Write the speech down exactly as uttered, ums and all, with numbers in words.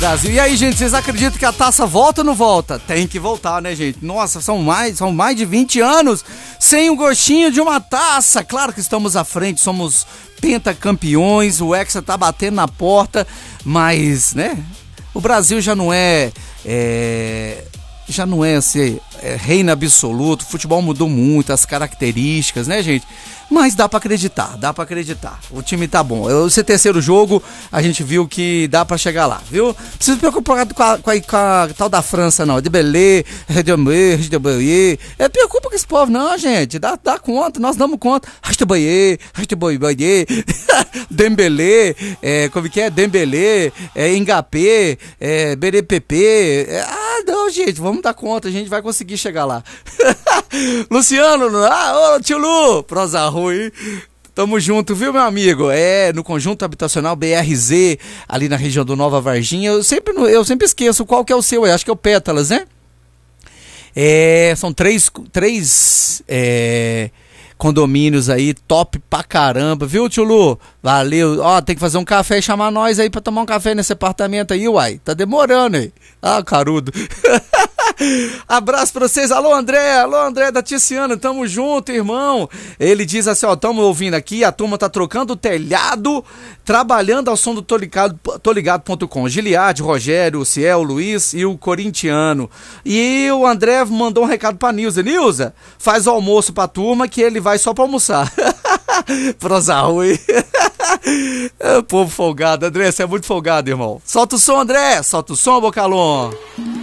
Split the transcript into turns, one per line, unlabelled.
Brasil. E aí, gente, vocês acreditam que a taça volta ou não volta? Tem que voltar, né, gente? Nossa, são mais, são mais de vinte anos sem o gostinho de uma taça. Claro que estamos à frente, somos pentacampeões, o Hexa tá batendo na porta, mas, né, o Brasil já não é, é já não é assim, é, reino absoluto, o futebol mudou muito, as características, né, gente? Mas dá pra acreditar, dá pra acreditar. O time tá bom. Esse terceiro jogo, a gente viu que dá pra chegar lá, viu? Não precisa se preocupar com a, com a, com a tal da França, não. De Belê, de Belê, de Belê. É preocupa com esse povo, não, gente. Dá, dá conta, nós damos conta. Rasta Belê, Rasta Belê, Dembélé, é, como que é? Dembélé, é, Engapé, é, Berepepê. É, ah, não, gente, vamos dar conta, a gente vai conseguir chegar lá. Luciano, ah, ô, tio Lu, prosa ruim. Tamo junto, viu, meu amigo? É, no Conjunto Habitacional B R Z, ali na região do Nova Varginha. Eu sempre, eu sempre esqueço qual que é o seu, eu acho que é o Pétalas, né? É, são três, três é, condomínios aí, top pra caramba, viu, tio Lu? Valeu. Ó, tem que fazer um café e chamar nós aí pra tomar um café nesse apartamento aí, uai. Tá demorando aí. Ah, carudo. Abraço pra vocês. Alô, André. Alô, André da Ticiana. Tamo junto, irmão. Ele diz assim, ó, tamo ouvindo aqui, a turma tá trocando o telhado, trabalhando ao som do toligado ponto com. Giliade, Rogério, o Ciel, o Luiz e o corintiano. E o André mandou um recado pra Nilza. Nilza, faz o almoço pra turma que ele vai só pra almoçar. Prosa ruim. É, povo folgado. André, você é muito folgado, irmão. Solta o som, André. Solta o som, Bocalon.